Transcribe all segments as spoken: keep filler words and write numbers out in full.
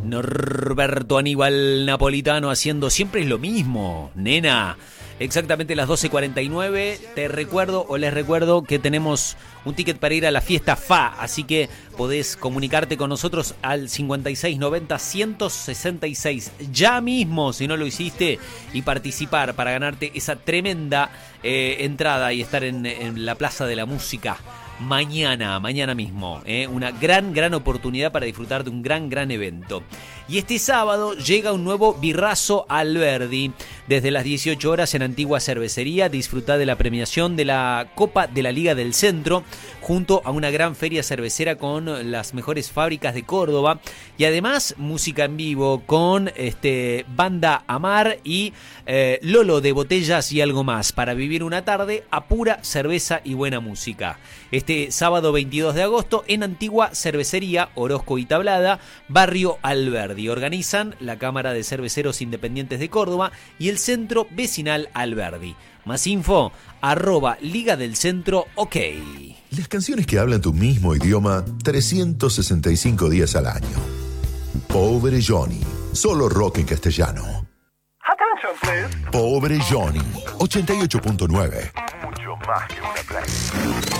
Norberto Aníbal Napolitano haciendo Siempre es lo mismo, nena. Exactamente las doce cuarenta y nueve. Te recuerdo o les recuerdo que tenemos un ticket para ir a la fiesta F A, así que podés comunicarte con nosotros al cincuenta y seis noventa, ciento sesenta y seis ya mismo, si no lo hiciste, y participar para ganarte esa tremenda eh, entrada y estar en, en la Plaza de la Música mañana, mañana mismo, ¿eh? Una gran, gran oportunidad para disfrutar de un gran, gran evento. Y este sábado llega un nuevo birrazo Alberdi. Desde las dieciocho horas en Antigua Cervecería, disfrutá de la premiación de la Copa de la Liga del Centro, junto a una gran feria cervecera con las mejores fábricas de Córdoba. Y además, música en vivo con este, Banda Amar y eh, Lolo de Botellas y algo más, para vivir una tarde a pura cerveza y buena música. Este sábado veintidós de agosto en Antigua Cervecería, Orozco y Tablada, Barrio Alberdi. Organizan la Cámara de Cerveceros Independientes de Córdoba y el Centro Vecinal Alberdi. Más info, arroba Liga del Centro, ok. Las canciones que hablan tu mismo idioma trescientos sesenta y cinco días al año. Pobre Johnny, solo rock en castellano. Attention, please. Pobre Johnny, ochenta y ocho punto nueve. Mucho más que una playlist.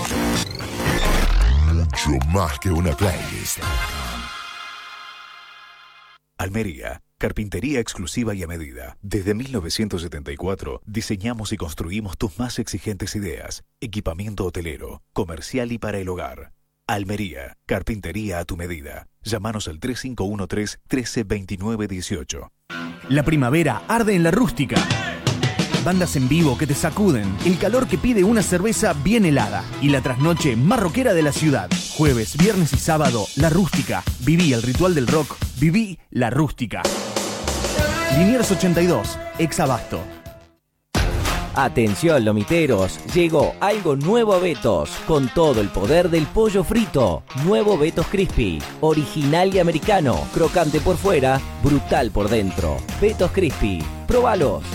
Mucho más que una playlist. Almería, carpintería exclusiva y a medida. Desde mil novecientos setenta y cuatro diseñamos y construimos tus más exigentes ideas. Equipamiento hotelero, comercial y para el hogar. Almería, carpintería a tu medida. Llámanos al tres cinco uno tres, uno tres dos nueve uno ocho. La primavera arde en La Rústica. Bandas en vivo que te sacuden, el calor que pide una cerveza bien helada y la trasnoche más rockera de la ciudad. Jueves, viernes y sábado, La Rústica. Viví el ritual del rock, viví La Rústica. Liniers ochenta y dos, ex Abasto. Atención lomiteros, llegó algo nuevo a Betos, con todo el poder del pollo frito. Nuevo Betos Crispy, original y americano, crocante por fuera, brutal por dentro. Betos Crispy, probalos.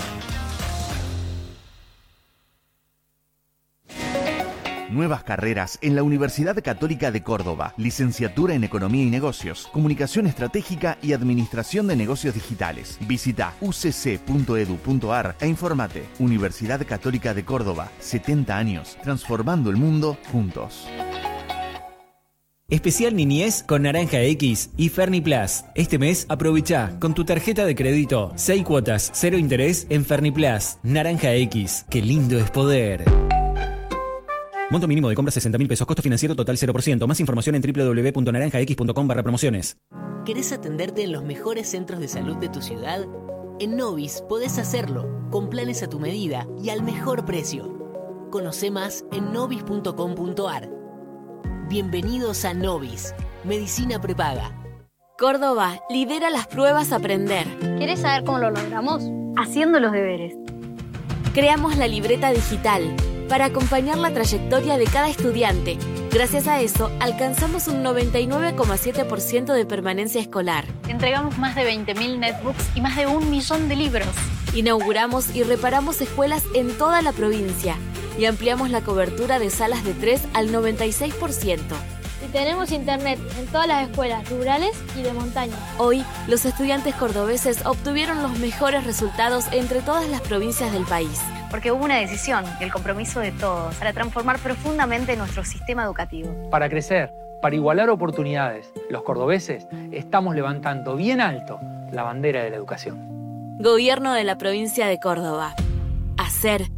Nuevas carreras en la Universidad Católica de Córdoba. Licenciatura en Economía y Negocios, Comunicación Estratégica y Administración de Negocios Digitales. Visita u c c punto e d u punto a r e infórmate. Universidad Católica de Córdoba, setenta años, transformando el mundo juntos. Especial Niñez con Naranja X y Ferniplas. Este mes aprovecha con tu tarjeta de crédito seis cuotas, cero interés en Ferniplas. Naranja X, qué lindo es poder. Monto mínimo de compra sesenta mil pesos. Costo financiero total cero por ciento. Más información en doble u doble u doble u punto naranja x punto com barra promociones. ¿Querés atenderte en los mejores centros de salud de tu ciudad? En Novis podés hacerlo, con planes a tu medida y al mejor precio. Conoce más en novis punto com punto a r. Bienvenidos a Novis, Medicina Prepaga. Córdoba lidera las pruebas Aprender. ¿Querés saber cómo lo logramos? Haciendo los deberes. Creamos la libreta digital para acompañar la trayectoria de cada estudiante. Gracias a eso, alcanzamos un noventa y nueve coma siete por ciento de permanencia escolar. Entregamos más de veinte mil netbooks y más de un millón de libros. Inauguramos y reparamos escuelas en toda la provincia y ampliamos la cobertura de salas de tres al noventa y seis por ciento. Y tenemos internet en todas las escuelas rurales y de montaña. Hoy, los estudiantes cordobeses obtuvieron los mejores resultados entre todas las provincias del país. Porque hubo una decisión y el compromiso de todos para transformar profundamente nuestro sistema educativo. Para crecer, para igualar oportunidades, los cordobeses estamos levantando bien alto la bandera de la educación. Gobierno de la provincia de Córdoba. Hacer